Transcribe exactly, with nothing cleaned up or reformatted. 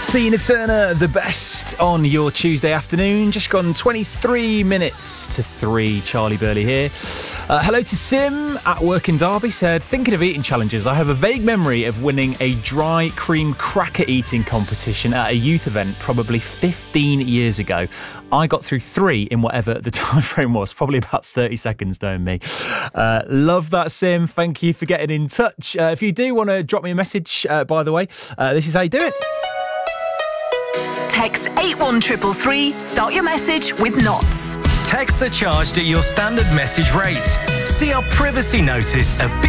Tina Turner, the best on your Tuesday afternoon. Just gone twenty-three minutes to three. Charlie Burley here. Uh, hello to Sim at work in Derby. Said, thinking of eating challenges, I have a vague memory of winning a dry cream cracker eating competition at a youth event probably fifteen years ago. I got through three in whatever the time frame was, probably about thirty seconds knowing me. Uh, love that, Sim. Thank you for getting in touch. Uh, if you do want to drop me a message, uh, by the way, uh, this is how you do it. Text eight one three three three, start your message with Knots. Texts are charged at your standard message rate. See our privacy notice at